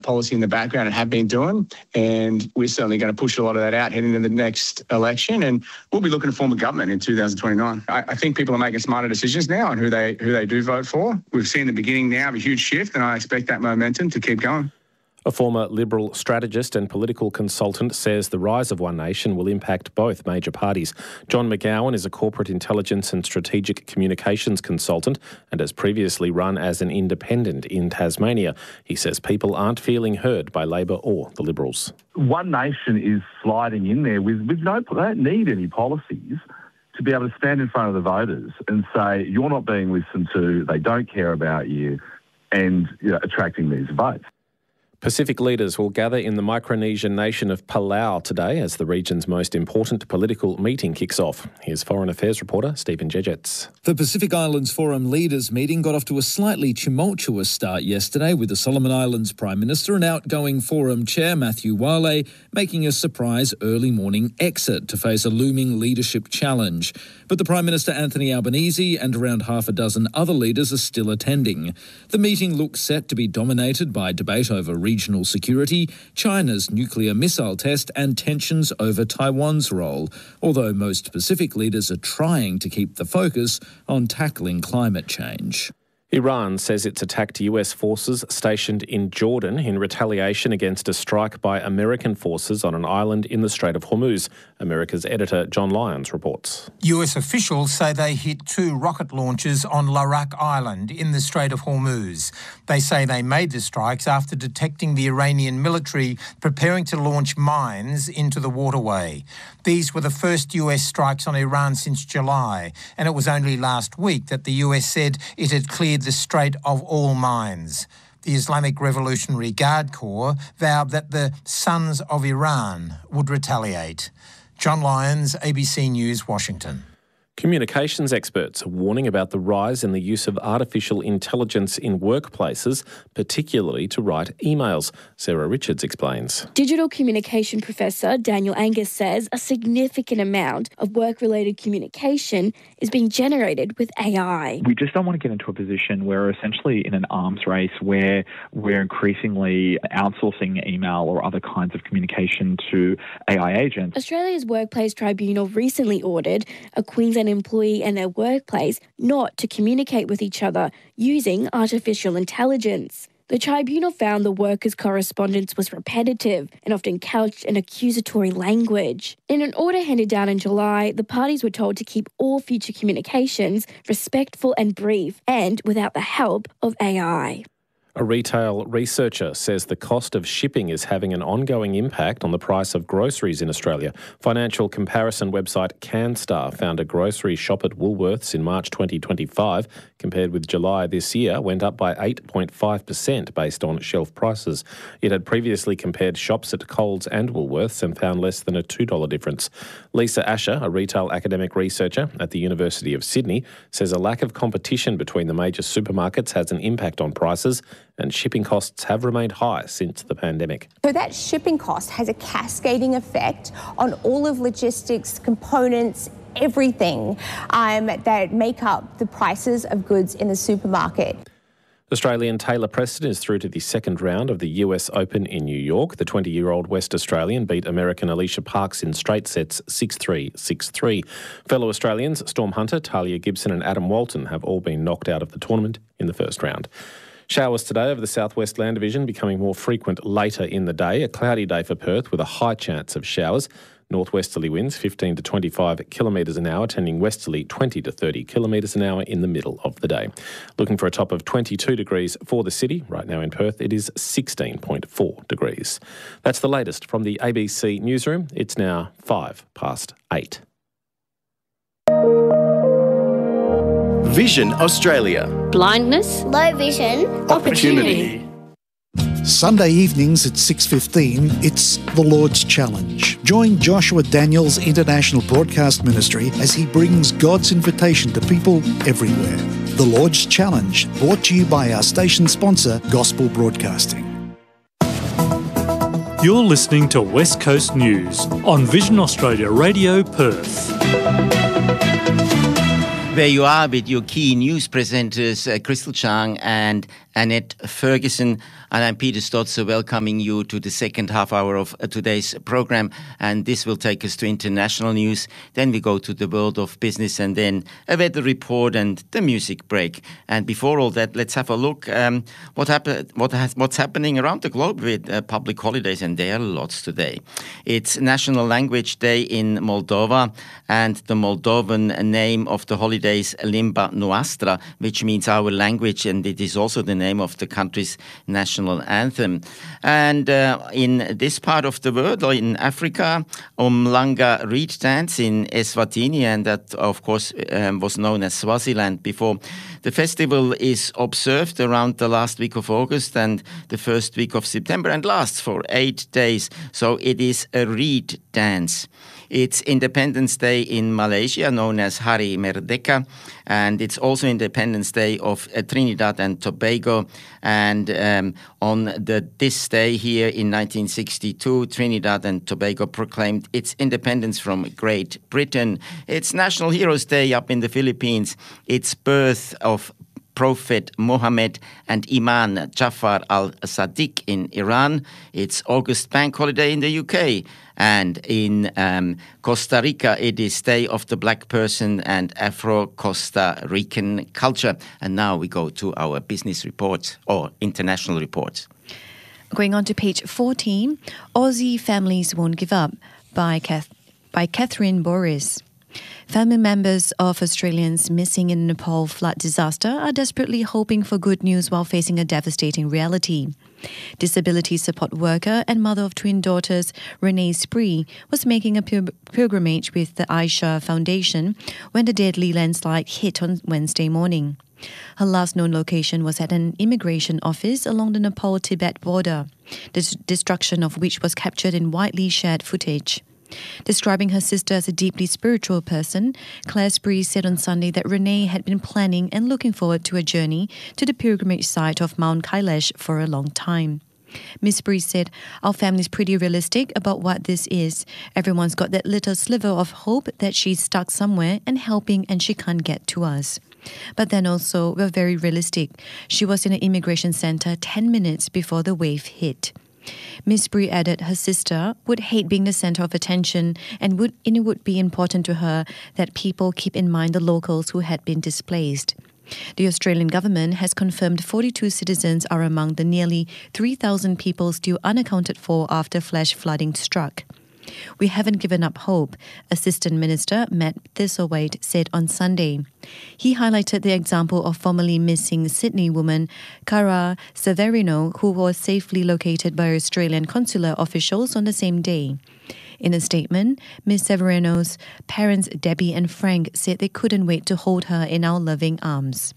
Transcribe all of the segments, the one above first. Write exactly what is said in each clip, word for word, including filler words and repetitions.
policy in the background and have been doing, and we're certainly going to push a lot of that out heading into the next election, and we'll be looking to form a government in two thousand twenty-nine. I, I think people are making smarter decisions now on who they who they do vote for. We've seen the beginning now of a huge shift, and I expect that momentum to keep going. A former Liberal strategist and political consultant says the rise of One Nation will impact both major parties. John McGowan is a corporate intelligence and strategic communications consultant and has previously run as an independent in Tasmania. He says people aren't feeling heard by Labor or the Liberals. One Nation is sliding in there with, with no, they don't need any policies to be able to stand in front of the voters and say, you're not being listened to, they don't care about you, and you know, attracting these votes. Pacific leaders will gather in the Micronesian nation of Palau today as the region's most important political meeting kicks off. Here's Foreign Affairs reporter Stephen Jejets. The Pacific Islands Forum leaders meeting got off to a slightly tumultuous start yesterday, with the Solomon Islands Prime Minister and outgoing Forum Chair Matthew Wale making a surprise early morning exit to face a looming leadership challenge. But the Prime Minister Anthony Albanese and around half a dozen other leaders are still attending. The meeting looks set to be dominated by debate over regional security, China's nuclear missile test and tensions over Taiwan's role, although most Pacific leaders are trying to keep the focus on tackling climate change. Iran says it's attacked U S forces stationed in Jordan in retaliation against a strike by American forces on an island in the Strait of Hormuz. America's editor John Lyons reports. U S officials say they hit two rocket launches on Larak Island in the Strait of Hormuz. They say they made the strikes after detecting the Iranian military preparing to launch mines into the waterway. These were the first U S strikes on Iran since July, and it was only last week that the U S said it had cleared the strait of all mines. The Islamic Revolutionary Guard Corps vowed that the Sons of Iran would retaliate. John Lyons, A B C News, Washington. Communications experts are warning about the rise in the use of artificial intelligence in workplaces, particularly to write emails. Sarah Richards explains. Digital communication professor Daniel Angus says a significant amount of work-related communication is being generated with A I. We just don't want to get into a position where we're essentially in an arms race where we're increasingly outsourcing email or other kinds of communication to A I agents. Australia's Workplace Tribunal recently ordered a Queensland employee and their workplace not to communicate with each other using artificial intelligence. The tribunal found the workers' correspondence was repetitive and often couched in accusatory language. In an order handed down in July, the parties were told to keep all future communications respectful and brief and without the help of A I. A retail researcher says the cost of shipping is having an ongoing impact on the price of groceries in Australia. Financial comparison website CanStar found a grocery shop at Woolworths in March twenty twenty-five, compared with July this year, went up by eight point five percent based on shelf prices. It had previously compared shops at Coles and Woolworths and found less than a two dollars difference. Lisa Asher, a retail academic researcher at the University of Sydney, says a lack of competition between the major supermarkets has an impact on prices, and shipping costs have remained high since the pandemic. So that shipping cost has a cascading effect on all of logistics, components, everything um, that make up the prices of goods in the supermarket. Australian Taylor Preston is through to the second round of the U S Open in New York. The twenty-year-old West Australian beat American Alicia Parks in straight sets six three, six three. Fellow Australians Storm Hunter, Talia Gibson and Adam Walton have all been knocked out of the tournament in the first round. Showers today over the southwest land division, becoming more frequent later in the day. A cloudy day for Perth with a high chance of showers. Northwesterly winds fifteen to twenty-five kilometres an hour, turning westerly twenty to thirty kilometres an hour in the middle of the day. Looking for a top of twenty-two degrees for the city. Right now in Perth, it is sixteen point four degrees. That's the latest from the A B C newsroom. It's now five past eight. Vision Australia. Blindness, low vision, opportunity. Sunday evenings at six fifteen, it's the Lord's Challenge. Join Joshua Daniels International Broadcast Ministry as he brings God's invitation to people everywhere. The Lord's Challenge, brought to you by our station sponsor, Gospel Broadcasting. You're listening to West Coast News on Vision Australia Radio Perth. There you are with your key news presenters, uh, Crystal Chang and Annette Ferguson. And I'm Peter Stotzer, welcoming you to the second half hour of uh, today's program. And this will take us to international news. Then we go to the world of business, and then a weather report and the music break. And before all that, let's have a look um, what happen, what has, what's happening around the globe with uh, public holidays. And there are lots today. It's National Language Day in Moldova, and the Moldovan name of the holiday is Limba Noastră, which means our language, and it is also the name of the country's national anthem. And uh, in this part of the world, or in Africa, Umhlanga reed dance in Eswatini, and that of course um, was known as Swaziland before. The festival is observed around the last week of August and the first week of September, and lasts for eight days. So it is a reed dance. It's Independence Day in Malaysia, known as Hari Merdeka, and it's also Independence Day of uh, Trinidad and Tobago. And um, on the, this day here in nineteen sixty-two, Trinidad and Tobago proclaimed its independence from Great Britain. It's National Heroes Day up in the Philippines. It's birth of Prophet Muhammad and Imam Jafar al-Sadiq in Iran. It's August bank holiday in the U K. And in um, Costa Rica, it is Day of the Black Person and Afro-Costa Rican culture. And now we go to our business reports, or international reports. Going on to page fourteen, Aussie Families Won't Give Up by, Kath- by Catherine Boris. Family members of Australians missing in Nepal flood disaster are desperately hoping for good news while facing a devastating reality. Disability support worker and mother of twin daughters Renee Spree was making a pil- pilgrimage with the Aisha Foundation when the deadly landslide hit on Wednesday morning. Her last known location was at an immigration office along the Nepal-Tibet border, the d- destruction of which was captured in widely shared footage. Describing her sister as a deeply spiritual person, Claire Spree said on Sunday that Renee had been planning and looking forward to a journey to the pilgrimage site of Mount Kailash for a long time. Miss Spree said, "Our family's pretty realistic about what this is. Everyone's got that little sliver of hope that she's stuck somewhere and helping and she can't get to us. But then also, we're very realistic. She was in an immigration center ten minutes before the wave hit." Miss Spree added her sister would hate being the center of attention, and, would, and it would be important to her that people keep in mind the locals who had been displaced. The Australian government has confirmed forty-two citizens are among the nearly three thousand people still unaccounted for after flash flooding struck. "We haven't given up hope," Assistant Minister Matt Thistlethwaite said on Sunday. He highlighted the example of formerly missing Sydney woman Cara Severino, who was safely located by Australian consular officials on the same day. In a statement, Miss Severino's parents Debbie and Frank said they couldn't wait to hold her in our loving arms.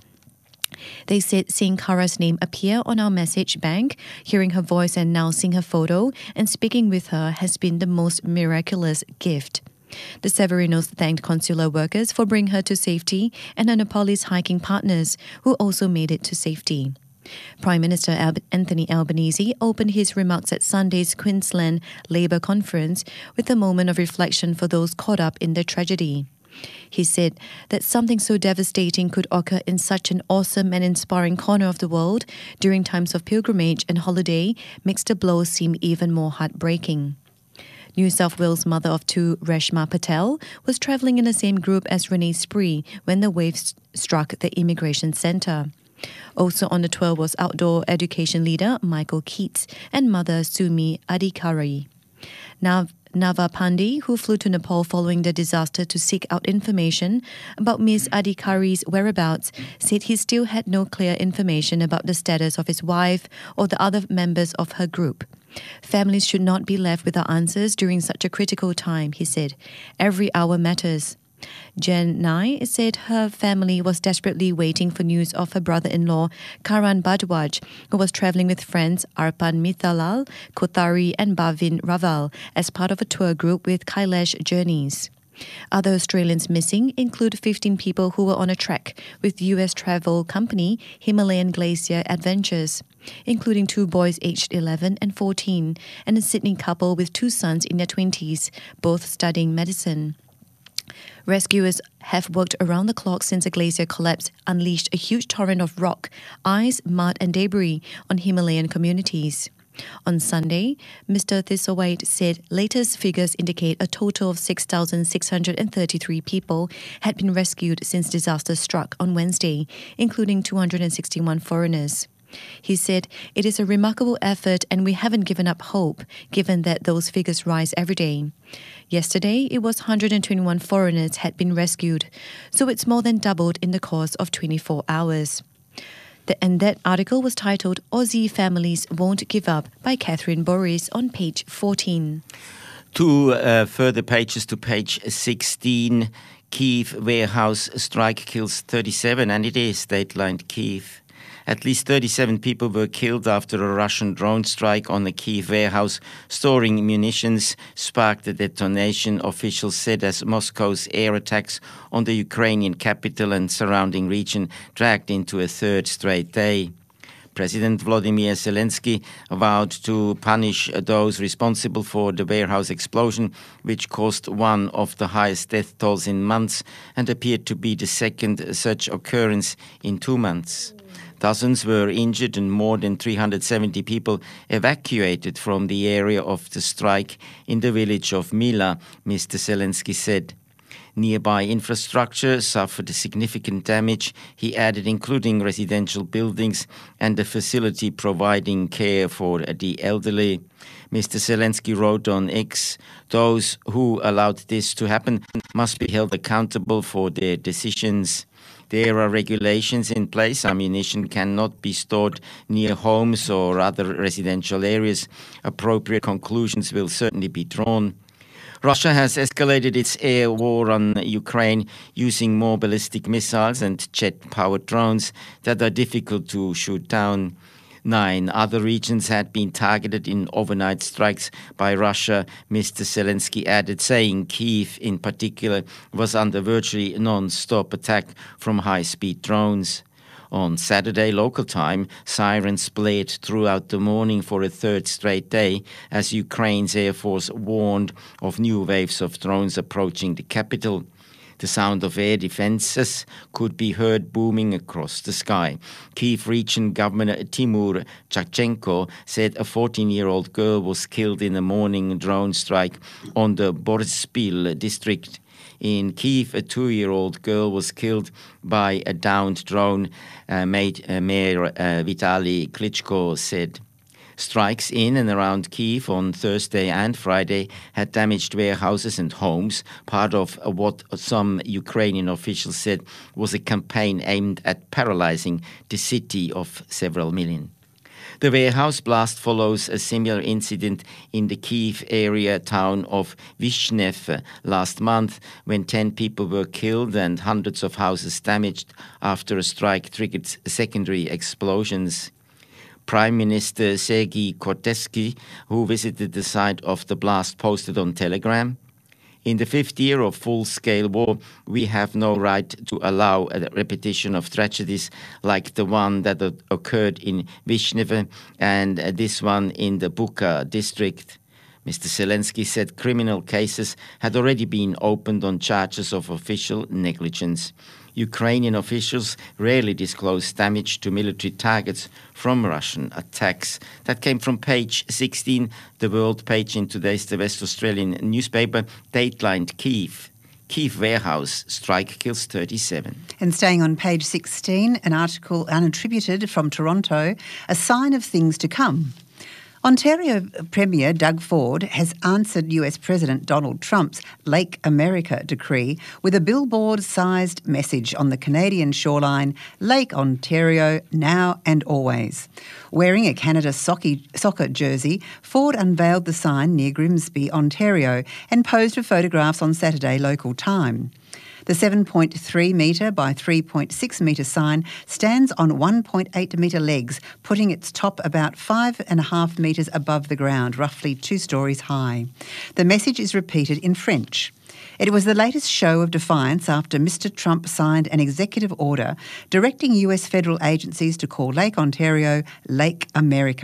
They said seeing Cara's name appear on our message bank, hearing her voice and now seeing her photo and speaking with her has been the most miraculous gift. The Severinos thanked consular workers for bringing her to safety and her Nepalese hiking partners who also made it to safety. Prime Minister Al- Anthony Albanese opened his remarks at Sunday's Queensland Labour Conference with a moment of reflection for those caught up in the tragedy. He said that something so devastating could occur in such an awesome and inspiring corner of the world during times of pilgrimage and holiday makes the blow seem even more heartbreaking. New South Wales mother of two, Reshma Patel, was travelling in the same group as Renee Spree when the wave st- struck the immigration centre. Also on the tour was outdoor education leader Michael Keats and mother Sumi Adhikari. Now, Nava Pandey, who flew to Nepal following the disaster to seek out information about Miss Adhikari's whereabouts, said he still had no clear information about the status of his wife or the other members of her group. Families should not be left without answers during such a critical time, he said. Every hour matters. Jen Nai said her family was desperately waiting for news of her brother-in-law, Karan Bhardwaj, who was travelling with friends Arpan Mithalal, Kothari and Bhavin Raval as part of a tour group with Kailash Journeys. Other Australians missing include fifteen people who were on a trek with U S travel company Himalayan Glacier Adventures, including two boys aged eleven and fourteen and a Sydney couple with two sons in their twenties, both studying medicine. Rescuers have worked around the clock since a glacier collapse unleashed a huge torrent of rock, ice, mud and debris on Himalayan communities. On Sunday, Mister Thistlethwaite said latest figures indicate a total of six thousand six hundred thirty-three people had been rescued since disaster struck on Wednesday, including two hundred sixty-one foreigners. He said, "It is a remarkable effort and we haven't given up hope, given that those figures rise every day." Yesterday, it was one hundred twenty-one foreigners had been rescued, so it's more than doubled in the course of twenty-four hours. The, and that article was titled Aussie Families Won't Give Up by Catherine Boris on page fourteen. Two uh, further pages to page sixteen. Kyiv warehouse strike kills thirty-seven, and it is Dateline Kyiv. At least thirty-seven people were killed after a Russian drone strike on a Kyiv warehouse storing munitions sparked a detonation, officials said, as Moscow's air attacks on the Ukrainian capital and surrounding region dragged into a third straight day. President Volodymyr Zelensky vowed to punish those responsible for the warehouse explosion, which caused one of the highest death tolls in months and appeared to be the second such occurrence in two months. Dozens were injured and more than three hundred seventy people evacuated from the area of the strike in the village of Mila, Mister Zelensky said. Nearby infrastructure suffered significant damage, he added, including residential buildings and a facility providing care for the elderly. Mister Zelensky wrote on X, "Those who allowed this to happen must be held accountable for their decisions. There are regulations in place. Ammunition cannot be stored near homes or other residential areas. Appropriate conclusions will certainly be drawn." Russia has escalated its air war on Ukraine using more ballistic missiles and jet-powered drones that are difficult to shoot down. Nine other regions had been targeted in overnight strikes by Russia, Mister Zelensky added, saying Kyiv in particular was under virtually non-stop attack from high-speed drones. On Saturday local time, sirens blared throughout the morning for a third straight day as Ukraine's Air Force warned of new waves of drones approaching the capital. The sound of air defenses could be heard booming across the sky. Kyiv region Governor Timur Chakchenko said a fourteen-year-old girl was killed in a morning drone strike on the Boryspil district. In Kyiv, a two-year-old girl was killed by a downed drone, uh, made, uh, Mayor uh, Vitaly Klitschko said. Strikes in and around Kyiv on Thursday and Friday had damaged warehouses and homes, part of what some Ukrainian officials said was a campaign aimed at paralyzing the city of several million. The warehouse blast follows a similar incident in the Kyiv area town of Vyshnev last month, when ten people were killed and hundreds of houses damaged after a strike triggered secondary explosions. Prime Minister Sergei Kortesky, who visited the site of the blast, posted on Telegram, "In the fifth year of full-scale war, we have no right to allow a repetition of tragedies like the one that occurred in Vyshnev and this one in the Bucha district." Mister Zelensky said criminal cases had already been opened on charges of official negligence. Ukrainian officials rarely disclose damage to military targets from Russian attacks. That came from page sixteen, the world page in today's The West Australian newspaper, Dateline Kyiv. Kyiv warehouse strike kills thirty-seven. And staying on page sixteen, an article unattributed from Toronto, a sign of things to come. Ontario Premier Doug Ford has answered U S President Donald Trump's Lake America decree with a billboard-sized message on the Canadian shoreline, Lake Ontario, now and always. Wearing a Canada soccer jersey, Ford unveiled the sign near Grimsby, Ontario, and posed for photographs on Saturday local time. The seven point three metre by three point six metre sign stands on one point eight metre legs, putting its top about five and a half metres above the ground, roughly two stories high. The message is repeated in French. It was the latest show of defiance after Mister Trump signed an executive order directing U S federal agencies to call Lake Ontario Lake America.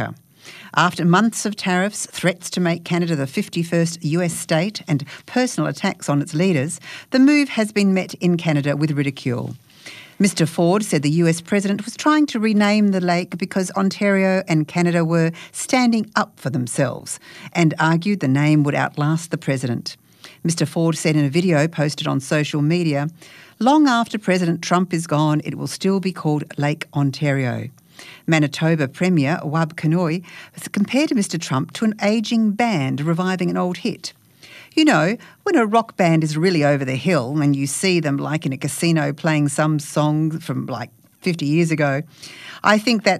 After months of tariffs, threats to make Canada the fifty-first U S state and personal attacks on its leaders, the move has been met in Canada with ridicule. Mister Ford said the U S president was trying to rename the lake because Ontario and Canada were standing up for themselves and argued the name would outlast the president. Mister Ford said in a video posted on social media, "Long after President Trump is gone, it will still be called Lake Ontario." Manitoba Premier Wab Kanoy has compared Mister Trump to an ageing band reviving an old hit. You know, when a rock band is really over the hill and you see them like in a casino playing some song from like fifty years ago, I think that